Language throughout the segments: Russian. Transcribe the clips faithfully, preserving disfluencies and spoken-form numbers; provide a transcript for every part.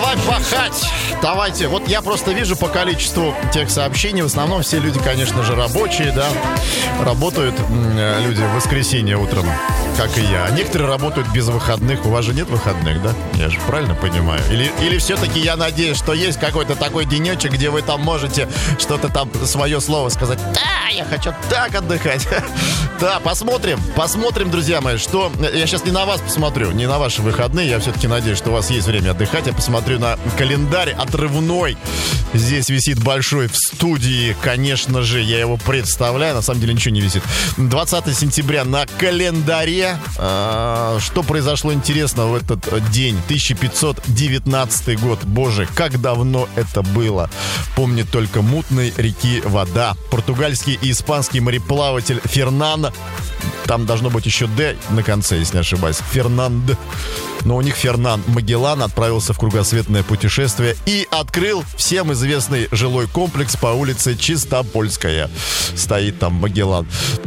Давай пахать. Давайте. Вот я просто вижу по количеству тех сообщений. В основном все люди, конечно же, рабочие, да. Работают м- люди в воскресенье утром, как и я. Некоторые работают без выходных. У вас же нет выходных, да? Я же правильно понимаю? Или, или все-таки я надеюсь, что есть какой-то такой денечек, где вы там можете что-то там, свое слово сказать. Да, я хочу так отдыхать. Да, посмотрим. Посмотрим, друзья мои, что... Я сейчас не на вас посмотрю, не на ваши выходные. Я все-таки надеюсь, что у вас есть время отдыхать. Я посмотрю на календарь отрывной. Здесь висит большой в студии. Конечно же, я его представляю. На самом деле ничего не висит. двадцатого сентября на календаре. А, что произошло интересного в этот день? тысяча пятьсот девятнадцатый год. Боже, как давно это было. Помнит только мутной реки вода. Португальский и испанский мореплаватель Фернан. Там должно быть еще «Д» на конце, если не ошибаюсь. Фернанд. Но у них Фернан Магеллан отправился в кругосветное путешествие и открыл всем известный жилой комплекс по улице Чистопольская. Стоит там Магеллан.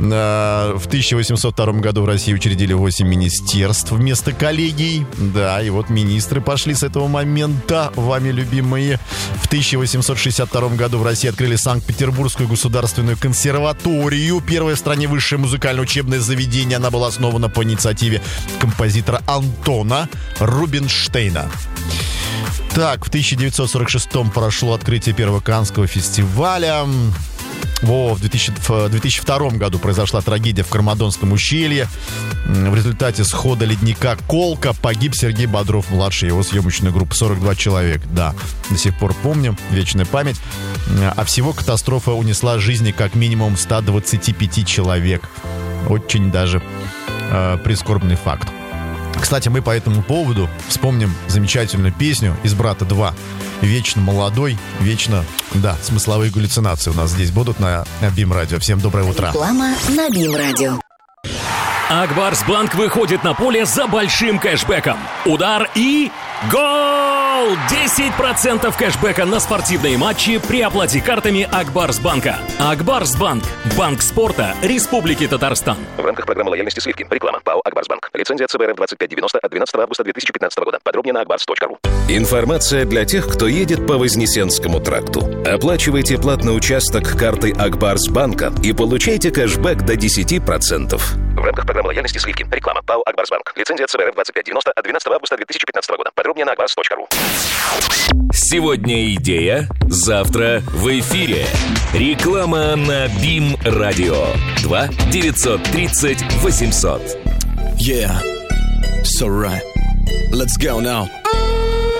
В тысяча восемьсот втором году в России учредили восемь министерств вместо коллегий. Да, и вот министры пошли с этого момента, вами любимые. В тысяча восемьсот шестьдесят втором году в России открыли Санкт-Петербургскую государственную консерваторию. Первое в стране высшее музыкальное учебное заведение. Она была основана по инициативе композитора Антона Рубинштейна. Так, в тысяча девятьсот сорок шестом прошло открытие первого Каннского фестиваля. Во, в две тысячи втором году произошла трагедия в Кармадонском ущелье. В результате схода ледника Колка погиб Сергей Бодров-младший, его съемочная группа, сорок два человека. Да, до сих пор помним, вечная память. А всего катастрофа унесла жизни как минимум ста двадцати пяти человек. Очень даже э, прискорбный факт. Кстати, мы по этому поводу вспомним замечательную песню из «Брата два». Вечно молодой, вечно, да, смысловые галлюцинации у нас здесь будут на БИМ-радио. Всем доброе утро. Реклама на БИМ-радио. Акбарсбанк выходит на поле за большим кэшбэком. Удар и гол! десять процентов кэшбэка на спортивные матчи при оплате картами Акбарсбанка. Акбарсбанк. Банк спорта Республики Татарстан. В рамках программы лояльности сливки. Реклама. ПАО Акбарсбанк. Лицензия ЦБРФ двадцать пять девяносто от двенадцатого августа две тысячи пятнадцатого года. Подробнее на акбарс точка ру. Информация для тех, кто едет по Вознесенскому тракту. Оплачивайте платный участок картой Акбарсбанка и получайте кэшбэк до десять процентов. В рамках программы лояльности сливки. Реклама. ПАО Акбарсбанк. Лицензия ЦБРФ двадцать пять девяносто от двенадцатого августа две тысячи пятнадцатого года. Подробнее на акбарс точка ру. Сегодня идея, завтра в эфире. Реклама на БИМ-радио. два девятьсот тридцать восемьсот. Yeah, it's alright. Let's go now.